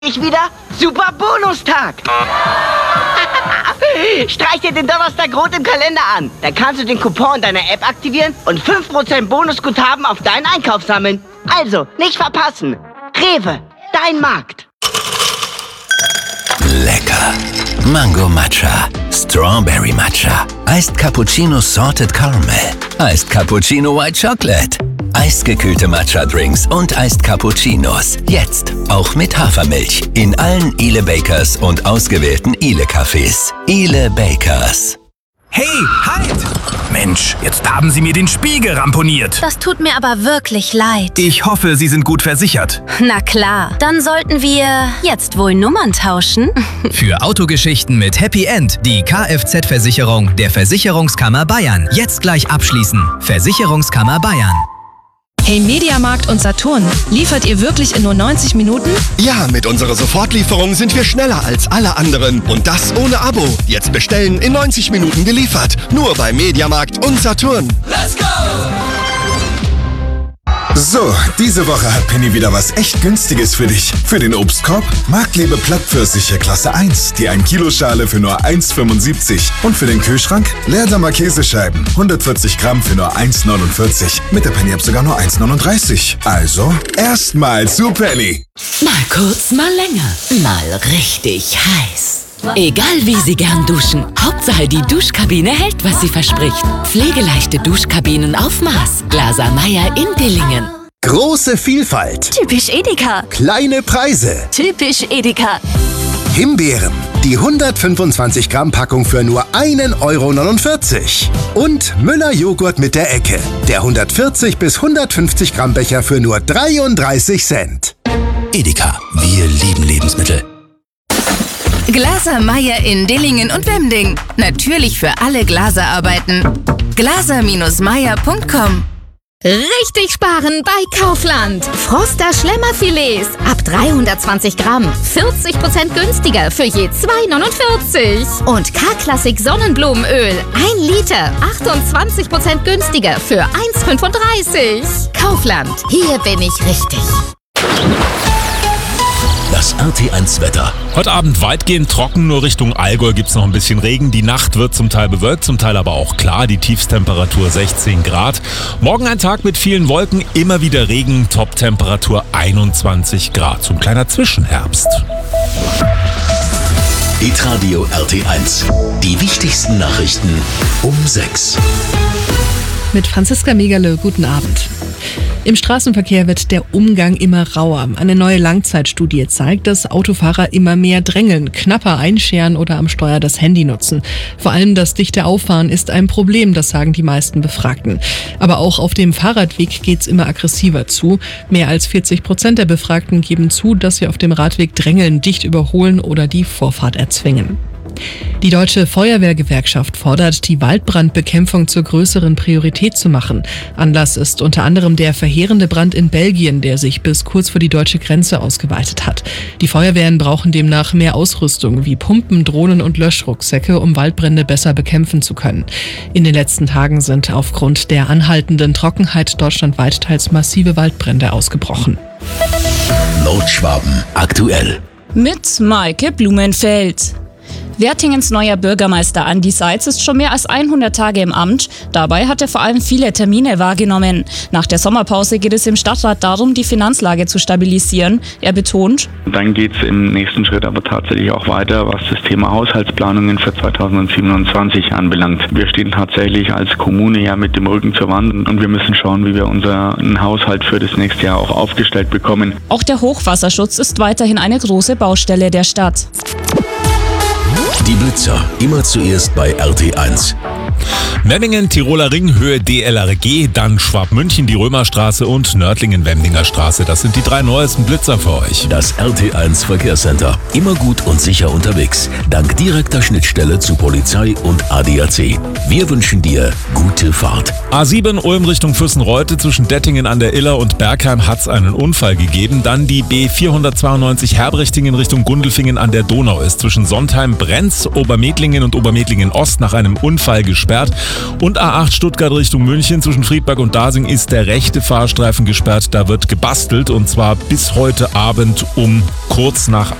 Ich wieder Super Bonustag. Streich dir den Donnerstag rot im Kalender an. Dann kannst du den Coupon in deiner App aktivieren und 5% Bonusguthaben auf deinen Einkauf sammeln. Also, nicht verpassen. Rewe, dein Markt. Lecker. Mango Matcha, Strawberry Matcha, Iced Cappuccino Salted Caramel, Iced Cappuccino White Chocolate, eisgekühlte Matcha-Drinks und Iced Cappuccinos. Jetzt auch mit Hafermilch in allen Ile Bakers und ausgewählten Ile Cafés. Ile Bakers. Hey, halt! Mensch, jetzt haben Sie mir den Spiegel ramponiert. Das tut mir aber wirklich leid. Ich hoffe, Sie sind gut versichert. Na klar, dann sollten wir jetzt wohl Nummern tauschen. Für Autogeschichten mit Happy End die Kfz-Versicherung der Versicherungskammer Bayern. Jetzt gleich abschließen. Versicherungskammer Bayern. Hey Mediamarkt und Saturn, liefert ihr wirklich in nur 90 Minuten? Ja, mit unserer Sofortlieferung sind wir schneller als alle anderen. Und das ohne Abo. Jetzt bestellen, in 90 Minuten geliefert. Nur bei Mediamarkt und Saturn. Let's go! So, diese Woche hat Penny wieder was echt Günstiges für dich. Für den Obstkorb Marktliebe Plattpfirsiche Klasse 1, die 1-Kilo-Schale für nur 1,75. Und für den Kühlschrank Leerdammer Käsescheiben, 140 Gramm für nur 1,49. Mit der Penny-App sogar nur 1,39. Also, erstmal zu Penny. Mal kurz, mal länger, mal richtig heiß. Egal wie Sie gern duschen, Hauptsache die Duschkabine hält, was sie verspricht. Pflegeleichte Duschkabinen auf Maß. Glaser Meyer in Dillingen. Große Vielfalt. Typisch Edeka. Kleine Preise. Typisch Edeka. Himbeeren. Die 125 Gramm Packung für nur 1,49 €. Und Müller Joghurt mit der Ecke. Der 140 bis 150 Gramm Becher für nur 33 Cent. Edeka, wir lieben Lebensmittel. Glaser Meyer in Dillingen und Wemding. Natürlich für alle Glaserarbeiten. glaser-meyer.com. Richtig sparen bei Kaufland. Froster Schlemmerfilets ab 320 Gramm. 40% günstiger für je 2,49 €. Und K-Klassik Sonnenblumenöl 1 Liter. 28% günstiger für 1,35 €. Kaufland. Hier bin ich richtig. Das RT1-Wetter. Heute Abend weitgehend trocken, nur Richtung Allgäu gibt es noch ein bisschen Regen. Die Nacht wird zum Teil bewölkt, zum Teil aber auch klar. Die Tiefstemperatur 16 Grad. Morgen ein Tag mit vielen Wolken, immer wieder Regen, Toptemperatur 21 Grad. So ein kleiner Zwischenherbst. Hitradio RT1. Die wichtigsten Nachrichten um 6. Mit Franziska Megerle, guten Abend. Im Straßenverkehr wird der Umgang immer rauer. Eine neue Langzeitstudie zeigt, dass Autofahrer immer mehr drängeln, knapper einscheren oder am Steuer das Handy nutzen. Vor allem das dichte Auffahren ist ein Problem, das sagen die meisten Befragten. Aber auch auf dem Fahrradweg geht's immer aggressiver zu. Mehr als 40% der Befragten geben zu, dass sie auf dem Radweg drängeln, dicht überholen oder die Vorfahrt erzwingen. Die Deutsche Feuerwehrgewerkschaft fordert, die Waldbrandbekämpfung zur größeren Priorität zu machen. Anlass ist unter anderem der verheerende Brand in Belgien, der sich bis kurz vor die deutsche Grenze ausgeweitet hat. Die Feuerwehren brauchen demnach mehr Ausrüstung wie Pumpen, Drohnen und Löschrucksäcke, um Waldbrände besser bekämpfen zu können. In den letzten Tagen sind aufgrund der anhaltenden Trockenheit deutschlandweit teils massive Waldbrände ausgebrochen. Nordschwaben aktuell. Mit Maike Blumenfeld. Wertingens neuer Bürgermeister Andi Seitz ist schon mehr als 100 Tage im Amt. Dabei hat er vor allem viele Termine wahrgenommen. Nach der Sommerpause geht es im Stadtrat darum, die Finanzlage zu stabilisieren. Er betont: Dann geht es im nächsten Schritt aber tatsächlich auch weiter, was das Thema Haushaltsplanungen für 2027 anbelangt. Wir stehen tatsächlich als Kommune ja mit dem Rücken zur Wand und wir müssen schauen, wie wir unseren Haushalt für das nächste Jahr auch aufgestellt bekommen. Auch der Hochwasserschutz ist weiterhin eine große Baustelle der Stadt. Die Blitzer, immer zuerst bei RT1. Memmingen, Tiroler Ring, Höhe DLRG, dann Schwabmünchen, die Römerstraße und Nördlingen-Wemdinger Straße. Das sind die 3 neuesten Blitzer für euch. Das RT1 Verkehrscenter. Immer gut und sicher unterwegs. Dank direkter Schnittstelle zu Polizei und ADAC. Wir wünschen dir gute Fahrt. A7 Ulm Richtung Füssenreute. Zwischen Dettingen an der Iller und Bergheim hat es einen Unfall gegeben. Dann die B492 Herbrichtingen Richtung Gundelfingen an der Donau ist zwischen Sontheim, Brenz, Obermedlingen und Obermedlingen Ost nach einem Unfall gesperrt. gesperrt. Und A8 Stuttgart Richtung München zwischen Friedberg und Dasing ist der rechte Fahrstreifen gesperrt. Da wird gebastelt und zwar bis heute Abend um kurz nach